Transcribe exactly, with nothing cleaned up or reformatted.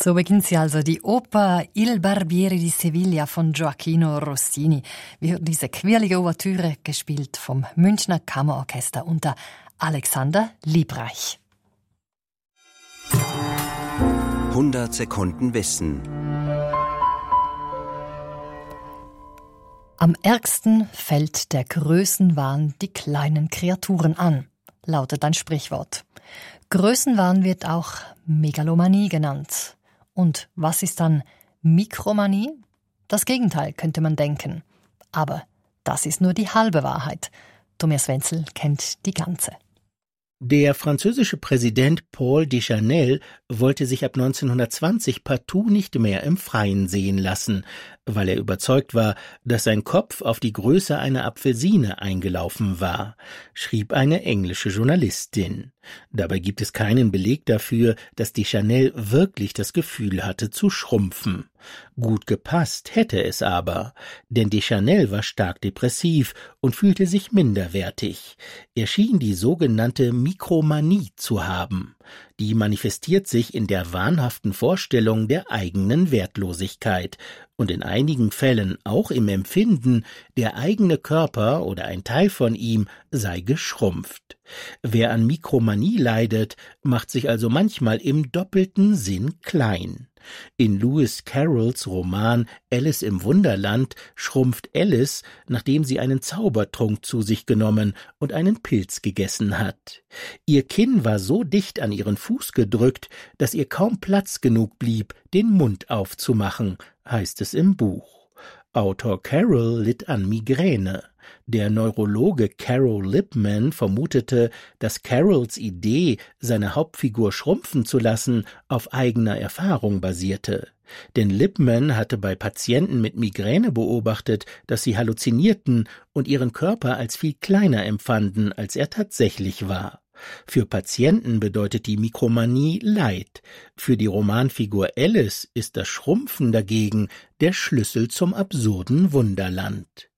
So beginnt sie also, die Oper Il Barbiere di Sevilla von Gioacchino Rossini. Wir hören diese quirlige Ouvertüre, gespielt vom Münchner Kammerorchester unter Alexander Liebreich. hundert Sekunden Wissen. Am ärgsten fällt der Größenwahn die kleinen Kreaturen an, lautet ein Sprichwort. Größenwahn wird auch Megalomanie genannt. Und was ist dann Mikromanie? Das Gegenteil könnte man denken. Aber das ist nur die halbe Wahrheit. Thomas Wenzel kennt die ganze. Der französische Präsident Paul Deschanel wollte sich ab neunzehnhundertzwanzig partout nicht mehr im Freien sehen lassen, weil er überzeugt war, dass sein Kopf auf die Größe einer Apfelsine eingelaufen war, schrieb eine englische Journalistin. Dabei gibt es keinen Beleg dafür, dass Deschanel wirklich das Gefühl hatte zu schrumpfen. Gut gepasst hätte es aber, denn Deschanel war stark depressiv und fühlte sich minderwertig. Er schien die sogenannte Mikromanie zu haben. Die manifestiert sich in der wahnhaften Vorstellung der eigenen Wertlosigkeit und in einigen Fällen auch im Empfinden, der eigene Körper oder ein Teil von ihm sei geschrumpft. Wer an Mikromanie leidet, macht sich also manchmal im doppelten Sinn klein. In Lewis Carrolls Roman Alice im Wunderland schrumpft Alice, nachdem sie einen Zaubertrunk zu sich genommen und einen Pilz gegessen hat. Ihr Kinn war so dicht an ihren Fuß gedrückt, dass ihr kaum Platz genug blieb, den Mund aufzumachen, heißt es im Buch. Autor Carroll litt an Migräne. Der Neurologe Carol Lipman vermutete, dass Carrolls Idee, seine Hauptfigur schrumpfen zu lassen, auf eigener Erfahrung basierte. Denn Lipman hatte bei Patienten mit Migräne beobachtet, dass sie halluzinierten und ihren Körper als viel kleiner empfanden, als er tatsächlich war. Für Patienten bedeutet die Mikromanie Leid. Für die Romanfigur Alice ist das Schrumpfen dagegen der Schlüssel zum absurden Wunderland.